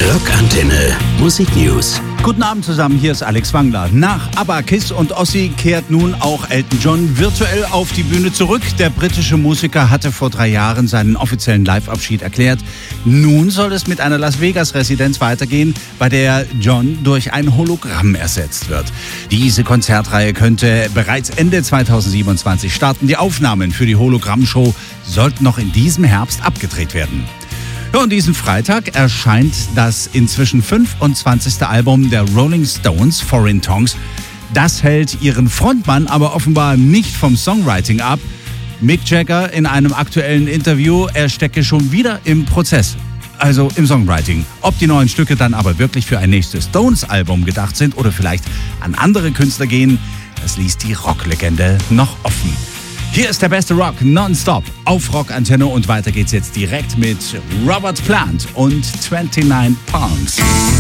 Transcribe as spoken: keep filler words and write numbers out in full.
Rockantenne Musiknews. Guten Abend zusammen, hier ist Alex Wangler. Nach ABBA, Kiss und Ozzy kehrt nun auch Elton John virtuell auf die Bühne zurück. Der britische Musiker hatte vor drei Jahren seinen offiziellen Live-Abschied erklärt. Nun soll es mit einer Las Vegas-Residenz weitergehen, bei der John durch ein Hologramm ersetzt wird. Diese Konzertreihe könnte bereits Ende zweitausendsiebenundzwanzig starten. Die Aufnahmen für die Hologrammshow sollten noch in diesem Herbst abgedreht werden. Ja, und diesen Freitag erscheint das inzwischen fünfundzwanzigste Album der Rolling Stones, Foreign Tongues. Das hält ihren Frontmann aber offenbar nicht vom Songwriting ab. Mick Jagger in einem aktuellen Interview, er stecke schon wieder im Prozess, also im Songwriting. Ob die neuen Stücke dann aber wirklich für ein nächstes Stones-Album gedacht sind oder vielleicht an andere Künstler gehen, das ließ die Rocklegende noch offen. Hier ist der beste Rock nonstop auf Rockantenne und weiter geht's jetzt direkt mit Robert Plant und neunundzwanzig Palms.